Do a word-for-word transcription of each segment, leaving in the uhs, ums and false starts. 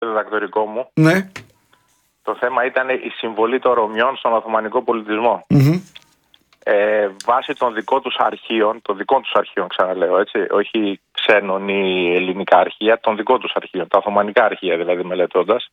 διδακτορικό μου. Ναι. Το θέμα ήταν η συμβολή των Ρωμιών στον Οθωμανικό πολιτισμό. Mm-hmm. Ε, βάσει των δικών τους αρχείων, των δικών τους αρχείων ξαναλέω, έτσι, όχι ξένων ή ελληνικά αρχεία, των δικών τους αρχείων, τα Οθωμανικά αρχεία δηλαδή μελετώντας,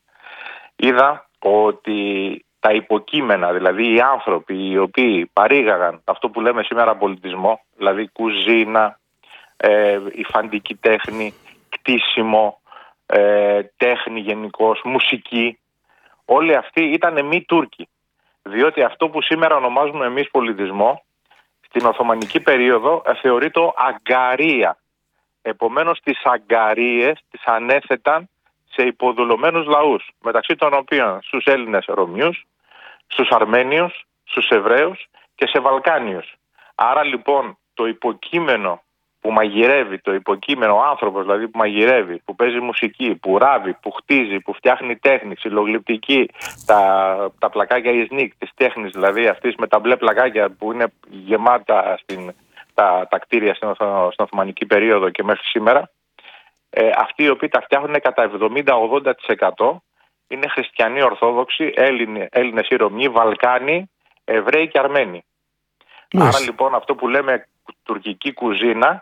είδα ότι τα υποκείμενα, δηλαδή οι άνθρωποι οι οποίοι παρήγαγαν αυτό που λέμε σήμερα πολιτισμό, δηλαδή κουζίνα, ε, υφαντική τέχνη, κτίσιμο, ε, τέχνη γενικώς, μουσική, όλοι αυτοί ήταν μη Τούρκοι. Διότι αυτό που σήμερα ονομάζουμε εμείς πολιτισμό, στην Οθωμανική περίοδο ε, θεωρείται αγκαρία. Επομένως τις αγκαρίες τις ανέθεταν σε υποδουλωμένους λαούς, μεταξύ των οποίων στους Έλληνες Ρωμιούς, στους Αρμένιους, στους Εβραίους και σε Βαλκάνιους. Άρα λοιπόν το υποκείμενο που μαγειρεύει, το υποκείμενο, ο άνθρωπος δηλαδή που μαγειρεύει, που παίζει μουσική, που ράβει, που χτίζει, που φτιάχνει τέχνη, συλλογλυπτική, τα, τα πλακάκια Ισνίκ της τέχνης δηλαδή αυτής με τα μπλε πλακάκια που είναι γεμάτα στην, τα, τα κτίρια στην, στην Οθωμανική περίοδο και μέχρι σήμερα, ε, αυτοί οι οποίοι τα φτιάχνουν κατά εβδομήντα με ογδόντα τοις εκατό είναι χριστιανοί Ορθόδοξοι, Έλληνες, Έλληνες ή Ρωμιοί, Βαλκάνοι, Εβραίοι και Αρμένοι. Μάλιστα. Άρα λοιπόν αυτό που λέμε τουρκική κουζίνα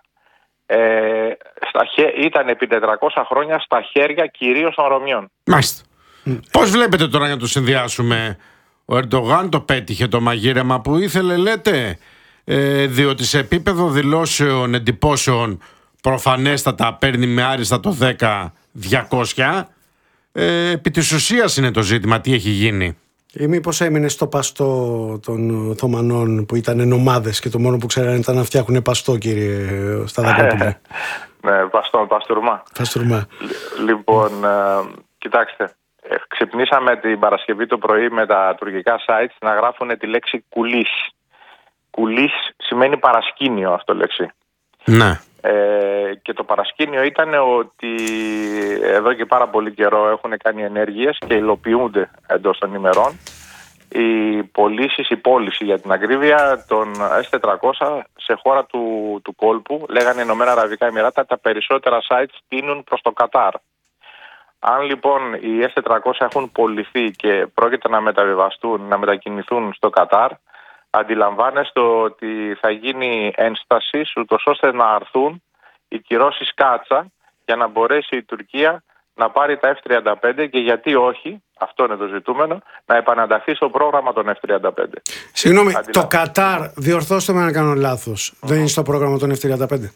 ε, στα, ήταν επί τετρακόσια χρόνια στα χέρια κυρίως των Ρωμιών. Μάλιστα. Mm. Πώς βλέπετε τώρα να το συνδυάσουμε? Ο Ερντογάν το πέτυχε το μαγείρεμα που ήθελε, λέτε, ε, διότι σε επίπεδο δηλώσεων, εντυπώσεων προφανέστατα παίρνει με άριστα το δέκα διακόσια. Ε, επί της ουσίας είναι το ζήτημα, τι έχει γίνει. Ή μήπως έμεινε στο παστό των Οθωμανών που ήταν νομάδες και το μόνο που ξέρανε ήταν να φτιάχνουν παστό, κύριε Σταδακόπουλε? Ναι, παστό, παστούρμα. Παστούρμα. Λοιπόν, ε, κοιτάξτε, ε, ξυπνήσαμε την Παρασκευή το πρωί με τα τουρκικά sites να γράφουν τη λέξη κουλής. Κουλής σημαίνει παρασκήνιο αυτό λέξη. Ναι. Ε, και το παρασκήνιο ήταν ότι εδώ και πάρα πολύ καιρό έχουν κάνει ενέργειες και υλοποιούνται εντός των ημερών οι πωλήσεις, η πώληση για την ακρίβεια των ες τετρακόσια σε χώρα του, του κόλπου, λέγανε Ηνωμένα Αραβικά Εμιράτα, τα περισσότερα sites τείνουν προς το Κατάρ. Αν λοιπόν οι ες τετρακόσια έχουν πωληθεί και πρόκειται να μεταβιβαστούν, να μετακινηθούν στο Κατάρ, αντιλαμβάνεστε ότι θα γίνει ένσταση ούτως ώστε να αρθούν οι κυρώσεις κάτσα για να μπορέσει η Τουρκία να πάρει τα εφ τριάντα πέντε και γιατί όχι, αυτό είναι το ζητούμενο, να επανανταχθεί στο πρόγραμμα των εφ τριάντα πέντε. Συγγνώμη, Αντιλα... το Κατάρ, διορθώστε με να κάνω λάθος, mm-hmm. δεν είναι στο πρόγραμμα των εφ τριάντα πέντε.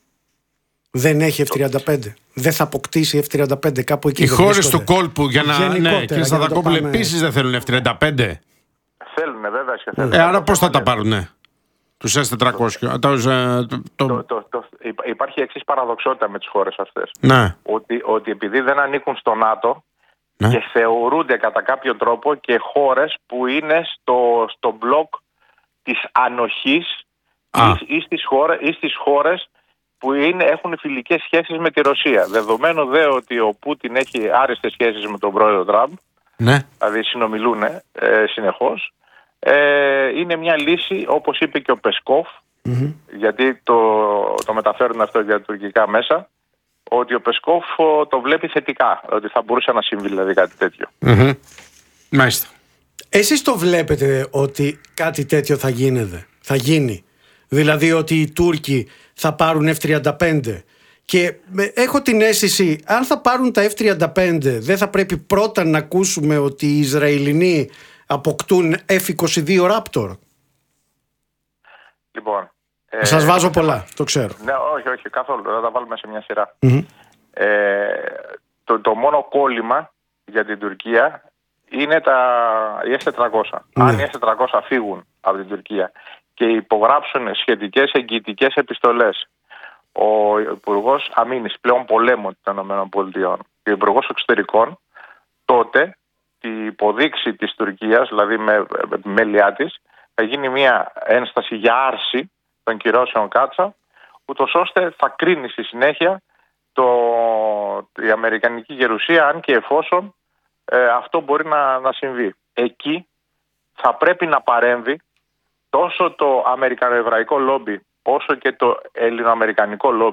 Δεν έχει εφ τριάντα πέντε. Δεν θα αποκτήσει εφ τριάντα πέντε κάπου εκεί. Οι χώρες του κόλπου για να. Ναι, κύριε Σταδακόπουλε, επίσης δεν θέλουν εφ τριάντα πέντε. Θέλουν, βέβαια και θέλουν. Ε, άρα πώς θα τα πάρουνε τους ες τετρακόσια? Το, το, το, το, το, υπάρχει εξής παραδοξότητα με τις χώρες αυτές. Ναι. Ότι, ότι επειδή δεν ανήκουν στο ΝΑΤΟ, ναι, και θεωρούνται κατά κάποιο τρόπο και χώρες που είναι στο, στο μπλοκ της ανοχής ή, ή, στις χώρες, ή στις χώρες που είναι, έχουν φιλικές σχέσεις με τη Ρωσία. Δεδομένου δε ότι ο Πούτιν έχει άριστες σχέσεις με τον πρόεδρο Τραμπ, ναι, δηλαδή συνομιλούν ε, συνεχώς, ε, είναι μια λύση, όπως είπε και ο Πεσκόφ, mm-hmm. γιατί το, το μεταφέρουν αυτό για τουρκικά μέσα, ότι ο Πεσκόφ το βλέπει θετικά, ότι θα μπορούσε να συμβεί δηλαδή κάτι τέτοιο. Mm-hmm. Μάλιστα. Εσείς το βλέπετε ότι κάτι τέτοιο θα γίνεται, θα γίνει? Δηλαδή ότι οι Τούρκοι θα πάρουν εφ τριάντα πέντε και έχω την αίσθηση, αν θα πάρουν τα εφ τριάντα πέντε, δεν θα πρέπει πρώτα να ακούσουμε ότι οι Ισραηλινοί αποκτούν εφ είκοσι δύο Raptor? Λοιπόν, ε, σας βάζω πολλά, το ξέρω. Ναι, όχι, όχι, καθόλου, θα τα βάλουμε σε μια σειρά. Mm-hmm. Ε, το, το μόνο κόλλημα για την Τουρκία είναι τα, οι ες τετρακόσια. Mm-hmm. Αν οι ες τετρακόσια φύγουν από την Τουρκία και υπογράψουν σχετικές εγγυητικές επιστολές ο Υπουργός Αμήνης πλέον πολέμων των ΗΠΑ και ο Υπουργός Εξωτερικών, τότε η υποδείξη της Τουρκίας, δηλαδή με μέλειά της, θα γίνει μια ένσταση για άρση των κυρώσεων κάτσα, ούτως ώστε θα κρίνει στη συνέχεια το, η Αμερικανική γερουσία, αν και εφόσον ε, αυτό μπορεί να, να συμβεί. Εκεί θα πρέπει να παρέμβει τόσο το αμερικανοεβραϊκό λόμπι όσο και το ελληνοαμερικανικό λόμπι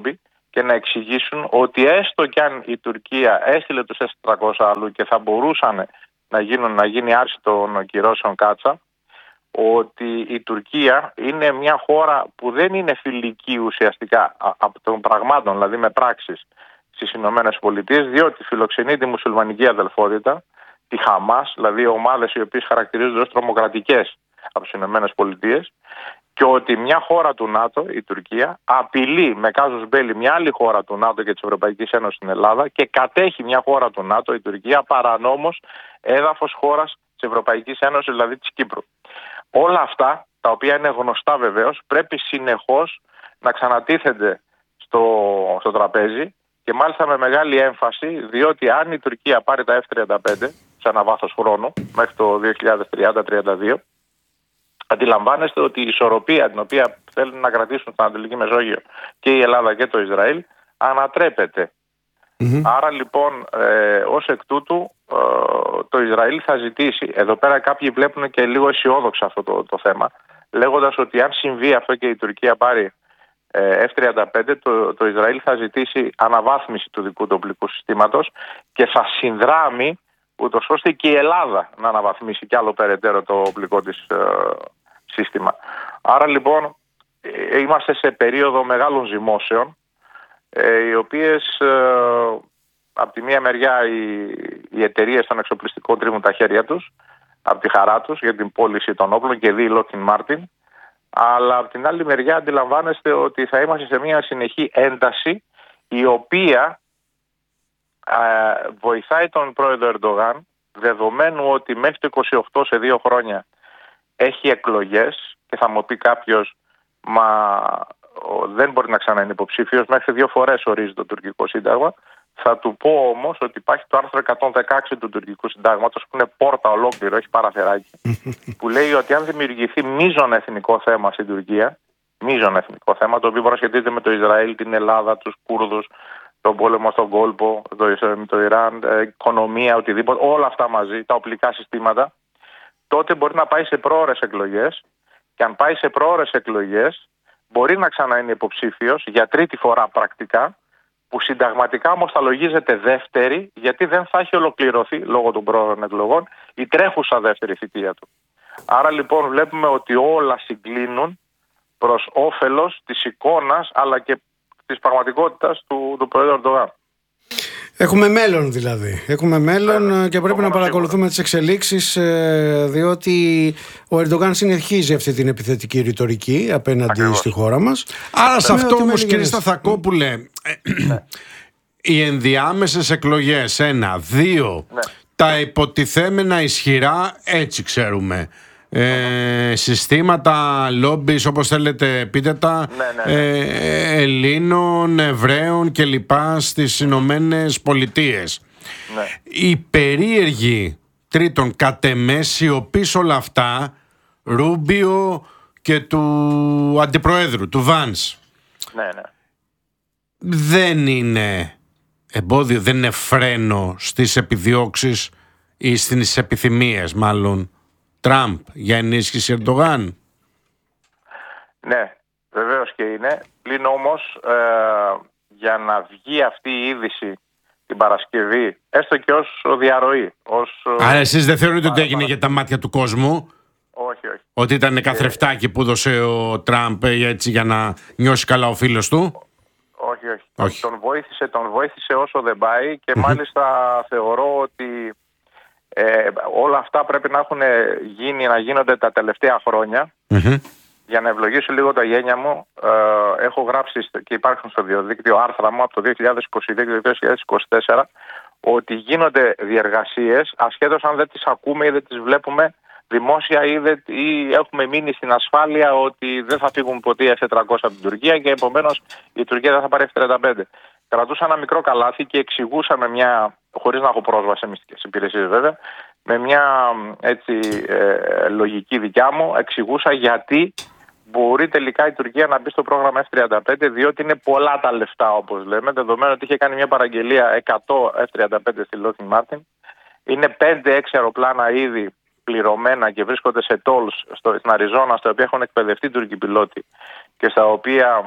και να εξηγήσουν ότι έστω κι αν η Τουρκία έστειλε τους ες τετρακόσια αλλού και θα μπορούσαν να, γίνουν, να γίνει άρση των κυρώσεων Κάτσα, ότι η Τουρκία είναι μια χώρα που δεν είναι φιλική ουσιαστικά από των πραγμάτων, δηλαδή με πράξεις, στις Ηνωμένες Πολιτείες, διότι φιλοξενεί τη μουσουλμανική αδελφότητα, τη Χαμάς, δηλαδή ομάδες οι οποίες χαρακτηρίζονται ως τρομοκρατικές από τις Ηνωμένες Πολιτείες, και ότι μια χώρα του ΝΑΤΟ, η Τουρκία, απειλεί με κάζους μπέλι μια άλλη χώρα του ΝΑΤΟ και της Ευρωπαϊκής Ένωσης στην Ελλάδα και κατέχει μια χώρα του ΝΑΤΟ, η Τουρκία, παρανόμως έδαφος χώρας της Ευρωπαϊκής Ένωσης, δηλαδή της Κύπρου. Όλα αυτά, τα οποία είναι γνωστά βεβαίως, πρέπει συνεχώς να ξανατίθενται στο, στο τραπέζι και μάλιστα με μεγάλη έμφαση, διότι αν η Τουρκία πάρει τα εφ τριάντα πέντε σε ένα βάθος χρόνου μέχρι το δύο χιλιάδες τριάντα τριάντα δύο, αντιλαμβάνεστε ότι η ισορροπία την οποία θέλουν να κρατήσουν στην Ανατολική Μεσόγειο και η Ελλάδα και το Ισραήλ ανατρέπεται. Mm-hmm. Άρα λοιπόν ε, ως εκ τούτου ε, το Ισραήλ θα ζητήσει, εδώ πέρα κάποιοι βλέπουν και λίγο αισιόδοξα αυτό το, το θέμα, λέγοντας ότι αν συμβεί αυτό και η Τουρκία πάρει ε, εφ τριάντα πέντε, το, το Ισραήλ θα ζητήσει αναβάθμιση του δικού του οπλικού συστήματος και θα συνδράμει ούτως ώστε και η Ελλάδα να αναβαθμίσει κι άλλο περαιτέρω το οπλικό της ε, σύστημα. Άρα λοιπόν ε, είμαστε σε περίοδο μεγάλων ζυμώσεων, ε, οι οποίες ε, από τη μία μεριά οι, οι εταιρείες των εξοπλιστικών τρίβουν τα χέρια τους από τη χαρά τους για την πώληση των όπλων και δει η Lockheed Martin, αλλά από την άλλη μεριά αντιλαμβάνεστε ότι θα είμαστε σε μια συνεχή ένταση η οποία ε, βοηθάει τον πρόεδρο Ερντογάν, δεδομένου ότι μέχρι το είκοσι οκτώ, σε δύο χρόνια, έχει εκλογές και θα μου πει κάποιος, μα δεν μπορεί να ξανά είναι υποψήφιος, μέχρι δύο φορές ορίζει το τουρκικό σύνταγμα. Θα του πω όμως ότι υπάρχει το άρθρο εκατόν δεκαέξι του τουρκικού συντάγματος, που είναι πόρτα ολόκληρο, έχει παραθεράκι, που λέει ότι αν δημιουργηθεί μείζον εθνικό θέμα στην Τουρκία, μείζον εθνικό θέμα, το οποίο μπορεί να σχετίζεται με το Ισραήλ, την Ελλάδα, τους Κούρδους, τον πόλεμο στον κόλπο, το, το Ιράν, ε, οικονομία, οτιδήποτε, όλα αυτά μαζί, τα οπλικά συστήματα, τότε μπορεί να πάει σε πρόωρες εκλογές και αν πάει σε πρόωρες εκλογές μπορεί να ξανά είναι υποψήφιος για τρίτη φορά πρακτικά, που συνταγματικά όμως θα λογίζεται δεύτερη, γιατί δεν θα έχει ολοκληρωθεί λόγω των πρόωρων εκλογών η τρέχουσα δεύτερη θητεία του. Άρα λοιπόν βλέπουμε ότι όλα συγκλίνουν προς όφελος της εικόνας αλλά και της πραγματικότητας του, του Προέδρου Ερντογάν. Έχουμε μέλλον δηλαδή. Έχουμε μέλλον Βέβαια. και πρέπει να παρακολουθούμε σίγουρα τις εξελίξεις, διότι ο Ερντογάν συνεχίζει αυτή την επιθετική ρητορική απέναντι Ακριβώς. στη χώρα μας. Άρα σε αυτό όμως, κύριε Σταθακόπουλε, ναι. οι ενδιάμεσες εκλογές, ένα, δύο, ναι. τα υποτιθέμενα ισχυρά, έτσι ξέρουμε, Ε, συστήματα λόμπις, όπως θέλετε πείτε τα, ναι, ναι, ναι. Ε, Ελλήνων, Εβραίων και λοιπά στις Ηνωμένες Πολιτείες. Ναι. Οι περίεργοι τρίτον κατ' εμέ σιωπής όλα αυτά, Ρούμπιο και του αντιπροέδρου, του Βάνς, ναι, ναι. δεν είναι εμπόδιο, δεν είναι φρένο στις επιδιώξεις ή στις επιθυμίες μάλλον Τραμπ για ενίσχυση Ερντογάν. Ναι, βεβαίως και είναι. Πλην όμως ε, για να βγει αυτή η είδηση την Παρασκευή, έστω και ως διαρροή. Ως, Άρα εσείς δεν θεωρείτε παρα... ότι έγινε για τα μάτια του κόσμου? Όχι, όχι. Ότι ήταν καθρεφτάκι που έδωσε ο Τραμπ έτσι, για να νιώσει καλά ο φίλος του? Όχι, όχι. όχι. Τον, βοήθησε, τον βοήθησε όσο δεν πάει και μάλιστα θεωρώ ότι Ε, όλα αυτά πρέπει να έχουν γίνει, να γίνονται τα τελευταία χρόνια. Mm-hmm. Για να ευλογήσω λίγο τα γένια μου, ε, έχω γράψει και υπάρχουν στο διαδίκτυο άρθρα μου από το δύο χιλιάδες είκοσι δύο και το δύο χιλιάδες είκοσι τέσσερα ότι γίνονται διεργασίες, ασχέτως αν δεν τις ακούμε ή δεν τις βλέπουμε δημόσια ή, δεν, ή έχουμε μείνει στην ασφάλεια ότι δεν θα φύγουν ποτέ οι εφ τετρακόσια από την Τουρκία και επομένως η Τουρκία δεν θα πάρει εφ τριάντα πέντε. Κρατούσα ένα μικρό καλάθι και εξηγούσα με μια, χωρίς να έχω πρόσβαση σε μυστικές υπηρεσίες βέβαια, με μια έτσι, ε, λογική δικιά μου, εξηγούσα γιατί μπορεί τελικά η Τουρκία να μπει στο πρόγραμμα εφ τριάντα πέντε, διότι είναι πολλά τα λεφτά, όπως λέμε, δεδομένου ότι είχε κάνει μια παραγγελία εκατό εφ τριάντα πέντε στη Lockheed Martin. Είναι πέντε έξι αεροπλάνα ήδη πληρωμένα και βρίσκονται σε τόλς στην Αριζόνα, στα οποία έχουν εκπαιδευτεί Τούρκοι πιλότοι και στα οποία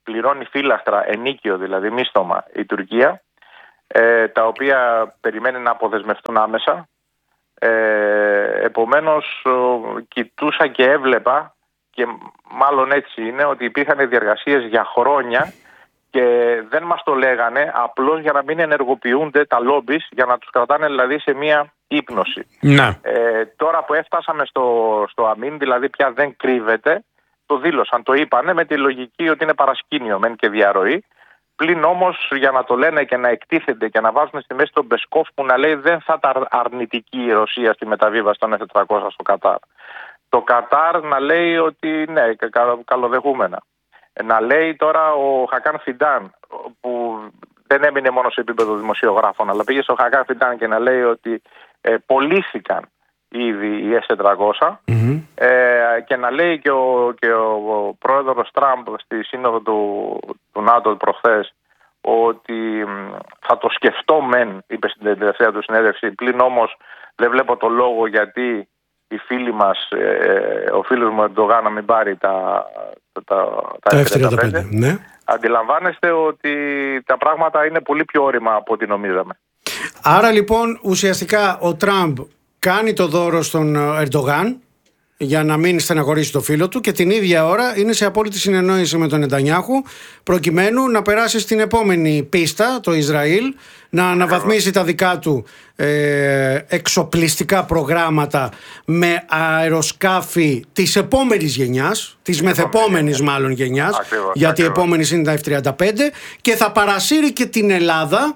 πληρώνει φύλαχτρα, ενίκιο δηλαδή, μίσθωμα η Τουρκία, ε, τα οποία περιμένει να αποδεσμευτούν άμεσα. Ε, επομένως κοιτούσα και έβλεπα, και μάλλον έτσι είναι, ότι υπήρχαν διαργασίες για χρόνια και δεν μας το λέγανε απλώς για να μην ενεργοποιούνται τα λόμπις, για να τους κρατάνε δηλαδή σε μία ύπνωση. Ναι. Ε, τώρα που έφτασαμε στο, στο αμήν, δηλαδή πια δεν κρύβεται, το δήλωσαν, το είπανε με τη λογική ότι είναι παρασκήνιο μεν και διαρροή. Πλην όμως για να το λένε και να εκτίθενται και να βάζουν στη μέση τον Πεσκόφ που να λέει δεν θα ήταν αρνητική η Ρωσία στη μεταβίβαση των εφ τετρακόσια στο Κατάρ. Το Κατάρ να λέει ότι ναι, καλοδεχούμενα. Να λέει τώρα ο Χακάν Φιντάν, που δεν έμεινε μόνο σε επίπεδο δημοσιογράφων, αλλά πήγε στο Χακάν Φιντάν και να λέει ότι ε, πωλήθηκαν ήδη οι ες τετρακόσια, mm-hmm. ε, και να λέει και ο, και ο, ο πρόεδρος Τραμπ στη σύνοδο του, του ΝΑΤΟ προχθές ότι θα το σκεφτώ μεν, είπε στην τελευταία του συνέντευξη, πλην όμως δεν βλέπω το λόγο γιατί οι φίλοι μας, ε, ο φίλος μου Ερντογάν να μην πάρει τα, τα, τα, τα εφ τριάντα πέντε. Ναι. Αντιλαμβάνεστε ότι τα πράγματα είναι πολύ πιο όρημα από ό,τι νομίζαμε. Άρα λοιπόν ουσιαστικά ο Τραμπ κάνει το δώρο στον Ερντογάν για να μην στεναχωρήσει το φίλο του και την ίδια ώρα είναι σε απόλυτη συνεννόηση με τον Νετανιάχου προκειμένου να περάσει στην επόμενη πίστα, το Ισραήλ, να αναβαθμίσει τα δικά του ε, εξοπλιστικά προγράμματα με αεροσκάφη της επόμενης γενιάς, της μεθεπόμενης μάλλον γενιάς, ακριβώς, γιατί η επόμενη είναι τα εφ τριάντα πέντε, και θα παρασύρει και την Ελλάδα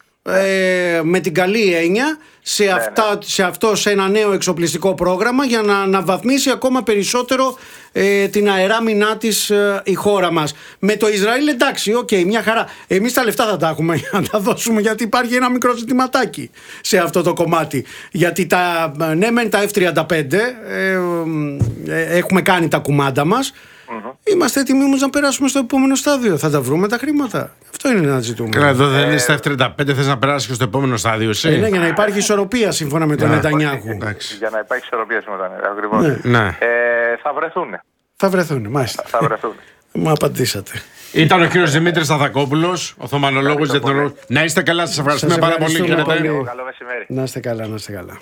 Ε, με την καλή έννοια σε, ναι, αυτά, ναι. σε αυτό σε ένα νέο εξοπλιστικό πρόγραμμα για να αναβαθμίσει ακόμα περισσότερο ε, την αεράμινά της ε, η χώρα μας. Με το Ισραήλ εντάξει, οκ, okay, μια χαρά. Εμείς τα λεφτά θα τα έχουμε για να τα δώσουμε, γιατί υπάρχει ένα μικρό ζητηματάκι σε αυτό το κομμάτι. Γιατί τα, ναι μεν τα εφ τριάντα πέντε ε, ε, έχουμε κάνει τα κουμάντα μας. Mm-hmm. Είμαστε έτοιμοι όμως να περάσουμε στο επόμενο στάδιο. Θα τα βρούμε τα χρήματα. Αυτό είναι να ζητούμε. Καλά, εδώ δεν είναι στα εφ τριάντα πέντε, θες να περάσεις και στο επόμενο στάδιο. Ε, ναι, για να υπάρχει ισορροπία σύμφωνα με τον Νετανιάχου. Για να υπάρχει ισορροπία σύμφωνα με τον Νετανιάχου. Ακριβώς. Ναι. Ε, θα βρεθούν. Θα βρεθούν, μάλιστα. Θα βρεθούν. Μου απαντήσατε. Ήταν ο κύριος Δημήτρης Σταθακόπουλος, Οθωμανολόγος διεθνολόγος. Να είστε καλά, σας ευχαριστούμε πάρα πολύ. Καλό μεσημέρι. Να είστε καλά, να είστε καλά.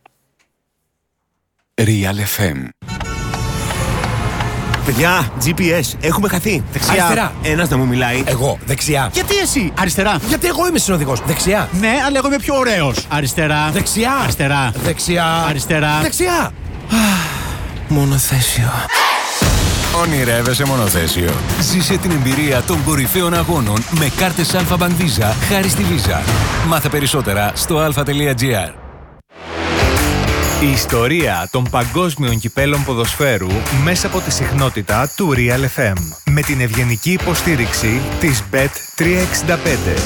Real εφ εμ. Παιδιά, τζι πι ες, έχουμε χαθεί. Δεξιά. Αριστερά. Ένας να μου μιλάει. Εγώ. Δεξιά. Γιατί εσύ? Αριστερά. Γιατί εγώ είμαι συνοδηγός. Δεξιά. Ναι, αλλά εγώ είμαι πιο ωραίος. Αριστερά. Δεξιά. Αριστερά. Δεξιά. Αριστερά. Δεξιά. Μονοθέσιο. Ονειρεύεσαι μονοθέσιο. Ζήσε την εμπειρία των κορυφαίων αγώνων με κάρτες Alpha Bank Visa χάρη στη Visa. Μάθε περισσότερα στο αλφα τελεία τζι αρ. Η ιστορία των παγκόσμιων κυπέλων ποδοσφαίρου μέσα από τη συχνότητα του Real εφ εμ με την ευγενική υποστήριξη της μπετ τριακόσια εξήντα πέντε.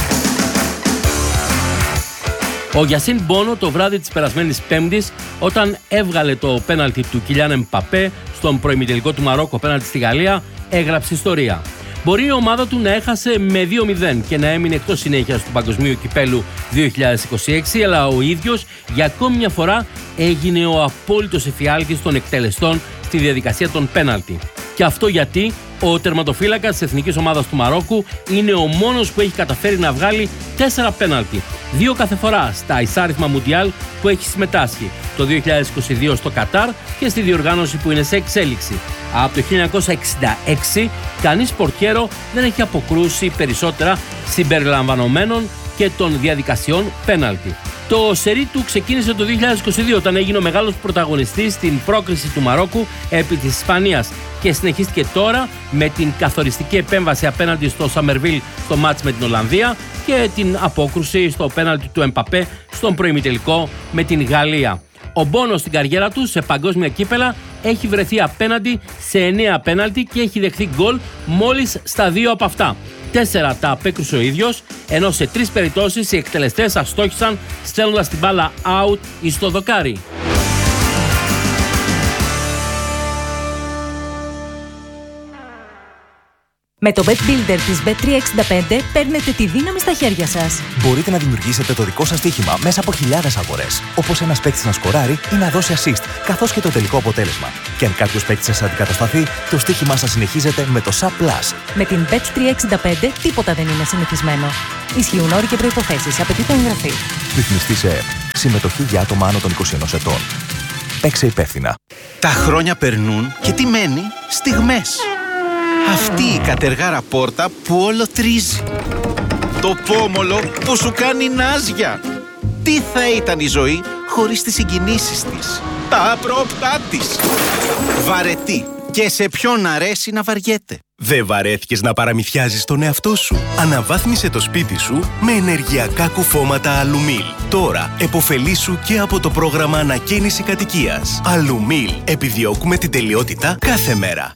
Ο Γιασίν Μπόνο το βράδυ της περασμένης Πέμπτης, όταν έβγαλε το πέναλτι του Κιλιάν Εμπαπέ στον προημιτελικό του Μαρόκο απέναντι στη Γαλλία, έγραψε ιστορία. Μπορεί η ομάδα του να έχασε με δύο μηδέν και να έμεινε εκτός συνέχειας του Παγκοσμίου Κυπέλου δύο χιλιάδες είκοσι έξι, αλλά ο ίδιος για ακόμη μια φορά έγινε ο απόλυτος εφιάλτης των εκτελεστών στη διαδικασία των πέναλτι. Και αυτό γιατί ο τερματοφύλακας της εθνικής ομάδας του Μαρόκου είναι ο μόνος που έχει καταφέρει να βγάλει τέσσερα πέναλτι. Δύο κάθε φορά στα εισάριθμα Μουντιάλ που έχει συμμετάσχει, το δύο χιλιάδες είκοσι δύο στο Κατάρ και στη διοργάνωση που είναι σε εξέλιξη. Από το χίλια εννιακόσια εξήντα έξι κανείς πορτιέρο δεν έχει αποκρούσει περισσότερα συμπεριλαμβανομένων και των διαδικασιών πέναλτι. Το σερί του ξεκίνησε το δύο χιλιάδες είκοσι δύο όταν έγινε ο μεγάλος πρωταγωνιστής στην πρόκριση του Μαρόκου επί της Ισπανίας και συνεχίστηκε τώρα με την καθοριστική επέμβαση απέναντι στο Σαμερβίλ στο μάτς με την Ολλανδία και την απόκρουση στο πέναλτι του Εμπαπέ στον προημιτελικό με την Γαλλία. Ο Μπόνο στην καριέρα του σε παγκόσμια κύπελα έχει βρεθεί απέναντι σε εννέα πέναλτι και έχει δεχθεί γκολ μόλις στα δύο από αυτά. Τέσσερα τα απέκρουσε ο ίδιος, ενώ σε τρεις περιπτώσεις οι εκτελεστές αστόχησαν στέλνοντας την μπάλα out ή στο δοκάρι. Με το Bet Builder της μπετ τριακόσια εξήντα πέντε παίρνετε τη δύναμη στα χέρια σας. Μπορείτε να δημιουργήσετε το δικό σας στοίχημα μέσα από χιλιάδες αγορές. Όπως ένας παίκτης να σκοράρει ή να δώσει assist, καθώς και το τελικό αποτέλεσμα. Και αν κάποιος παίκτης σας αντικατασταθεί, το στοίχημά σας συνεχίζεται με το Sub Plus. Με την μπετ τριακόσια εξήντα πέντε τίποτα δεν είναι συνηθισμένο. Ισχύουν όροι και προϋποθέσεις. Απαιτείται εγγραφή. Ρυθμιστή σε ΕΕΠ. Συμμετοχή για άτομα άνω των είκοσι ενός ετών. Παίξε υπεύθυνα. Τα χρόνια περνούν και τι μένει? Στιγμές. Αυτή η κατεργάρα πόρτα που όλο τρίζει. Το πόμολο που σου κάνει νάζια. Τι θα ήταν η ζωή χωρίς τις συγκινήσεις της, τα απρόπτά της. Βαρετή. Και σε ποιον αρέσει να βαριέται. Δεν βαρέθηκες να παραμυθιάζεις τον εαυτό σου? Αναβάθμισε το σπίτι σου με ενεργειακά κουφώματα Αλουμίλ. Τώρα επωφελήσου και από το πρόγραμμα ανακαίνιση κατοικίας. Αλουμίλ. Επιδιώκουμε την τελειότητα κάθε μέρα.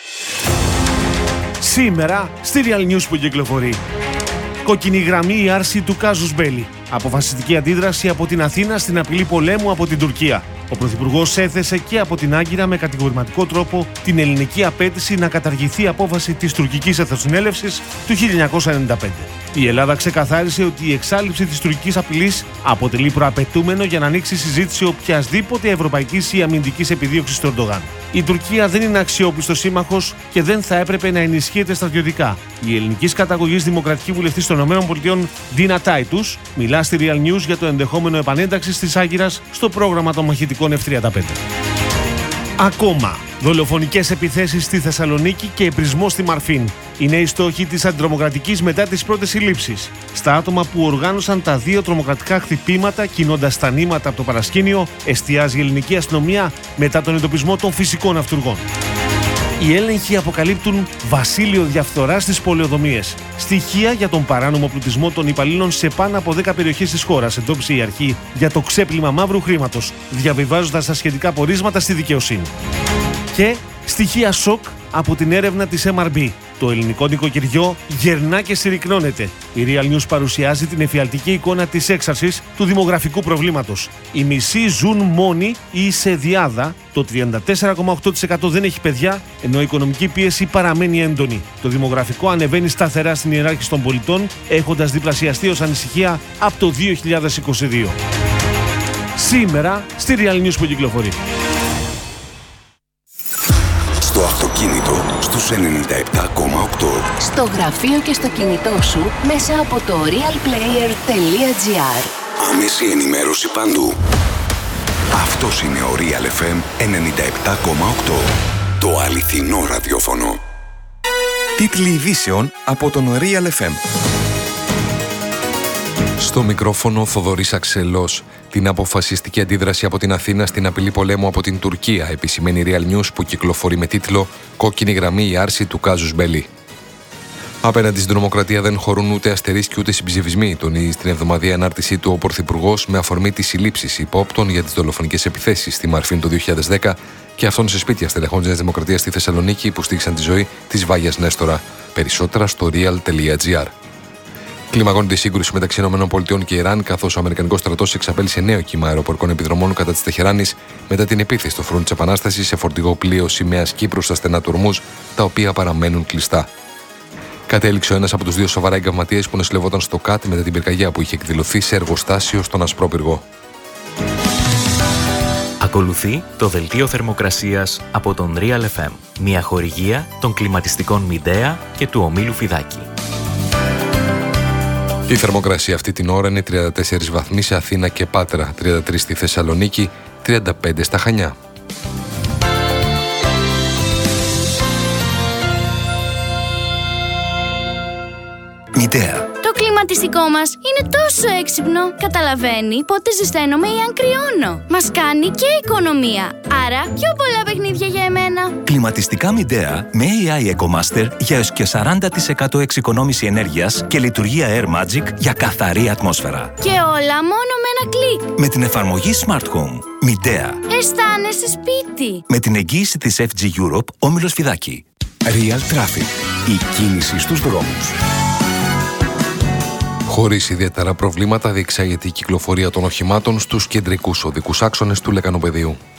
Σήμερα στη Real News που κυκλοφορεί. Κόκκινη γραμμή η άρση του κάζους μπέλι. Αποφασιστική αντίδραση από την Αθήνα στην απειλή πολέμου από την Τουρκία. Ο Πρωθυπουργός έθεσε και από την Άγκυρα με κατηγορηματικό τρόπο την ελληνική απέτηση να καταργηθεί η απόφαση της τουρκικής εθνοσυνέλευσης του χίλια εννιακόσια ενενήντα πέντε. Η Ελλάδα ξεκαθάρισε ότι η εξάλειψη της τουρκικής απειλής αποτελεί προαπαιτούμενο για να ανοίξει συζήτηση οποιασδήποτε ευρωπαϊκής ή αμυντικής επιδίωξης του Ερντογάν. Η Τουρκία δεν είναι αξιόπιστος σύμμαχος και δεν θα έπρεπε να ενισχύεται στρατιωτικά. Η ελληνικής καταγωγής δημοκρατική βουλευτής των ΗΠΑ, Ντίνα Τάιτους, μιλά στη Real News για το ενδεχόμενο επανένταξης της Άγκυρας στο πρόγραμμα των μαχητικών εφ τριάντα πέντε. Ακόμα, δολοφονικές επιθέσεις στη Θεσσαλονίκη και επρισμό στη Μαρφίν είναι οι στόχοι της αντιτρομοκρατικής μετά τις πρώτες συλλήψεις. Στα άτομα που οργάνωσαν τα δύο τρομοκρατικά χτυπήματα, κινώντας τα νήματα από το παρασκήνιο, εστιάζει η ελληνική αστυνομία μετά τον εντοπισμό των φυσικών αυτουργών. Οι έλεγχοι αποκαλύπτουν βασίλειο διαφθοράς στις πολεοδομίες. Στοιχεία για τον παράνομο πλουτισμό των υπαλλήλων σε πάνω από δέκα περιοχές της χώρας εντόπισε η αρχή για το ξέπλυμα μαύρου χρήματος, διαβιβάζοντας τα σχετικά πορίσματα στη δικαιοσύνη. Και στοιχεία σοκ από την έρευνα της εμ αρ μπι. Το ελληνικό νοικοκυριό γερνά και συρρυκνώνεται. Η Real News παρουσιάζει την εφιαλτική εικόνα της έξαρσης του δημογραφικού προβλήματος. Οι μισοί ζουν μόνοι ή σε διάδα, το τριάντα τέσσερα κόμμα οκτώ τοις εκατό δεν έχει παιδιά, ενώ η οικονομική πίεση παραμένει έντονη. Το δημογραφικό ανεβαίνει σταθερά στην ιεράρχηση των πολιτών, έχοντας διπλασιαστεί ως ανησυχία από το δύο χιλιάδες είκοσι δύο. Σήμερα στη Real News που κυκλοφορεί. Στο αυτοκίνητο στους ενενήντα επτά κόμμα οκτώ. Στο γραφείο και στο κινητό σου μέσα από το realplayer τελεία gr. Άμεση ενημέρωση παντού. Αυτός είναι ο Real εφ εμ ενενήντα επτά κόμμα οκτώ. Το αληθινό ραδιόφωνο. Τίτλοι ειδήσεων από τον Real εφ εμ. Στο μικρόφωνο Θοδωρής Αξελός. Την αποφασιστική αντίδραση από την Αθήνα στην απειλή πολέμου από την Τουρκία επισημαίνει Real News που κυκλοφορεί με τίτλο «Κόκκινη γραμμή η άρση του κάζους μπέλι». Απέναντι στην τρομοκρατία δεν χωρούν ούτε αστερίσκοι ούτε συμψηφισμοί, τονίζει στην εβδομαδιαία ανάρτησή του ο Πρωθυπουργός με αφορμή τις συλλήψεις υπόπτων για τις δολοφονικές επιθέσεις στη Μαρφίν το δύο χιλιάδες δέκα και αυτών σε σπίτια στελεχών της Νέας Δημοκρατίας στη Θεσσαλονίκη που στήξαν τη ζωή της Βάγιας Νέστορα. Περισσότερα στο real τελεία gr. Κλιμακώνεται η σύγκρουση μεταξύ ΗΠΑ και Ιράν, καθώς ο Αμερικανικός στρατός εξαπέλυσε νέο κύμα αεροπορικών επιδρομών κατά της Τεχεράνης μετά την επίθεση στο φρόντο της Επανάστασης σε φορτηγό πλοίο σημαίας Κύπρου στα στενά του Ορμούζ, τα οποία παραμένουν κλειστά. Κατέληξε ο ένας από τους δύο σοβαρά εγκαυματίες που νοσηλευόταν στο ΚΑΤ μετά την πυρκαγιά που είχε εκδηλωθεί σε εργοστάσιο στον Ασπρόπυργο. Ακολουθεί το δελτίο θερμοκρασίας από τον Real εφ εμ, μια χορηγία των κλιματιστικών Μιντέα και του ομίλου Φιδάκη. Η θερμοκρασία αυτή την ώρα είναι τριάντα τέσσερις βαθμοί σε Αθήνα και Πάτρα, τριάντα τρεις στη Θεσσαλονίκη, τριάντα πέντε στα Χανιά. Μιντέα. Το κλιματιστικό μας είναι τόσο έξυπνο. Καταλαβαίνει πότε ζεσταίνομαι ή αν κρυώνω. Μας κάνει και οικονομία. Άρα πιο πολλά παιχνίδια για εμένα. Κλιματιστικά Μιντέα με έι άι EcoMaster για έως και σαράντα τοις εκατό εξοικονόμηση ενέργειας και λειτουργία Air Magic για καθαρή ατμόσφαιρα. Και όλα μόνο με ένα κλικ. Με την εφαρμογή Smart Home. Μιντέα. Αισθάνεσαι σπίτι. Με την εγγύηση της εφ τζι Europe, όμιλος Φιδάκη. Real Traffic. Η κίνηση στους δρόμους. Χωρίς ιδιαίτερα προβλήματα διεξάγεται η κυκλοφορία των οχημάτων στους κεντρικούς οδικούς άξονες του Λεκανοπεδίου.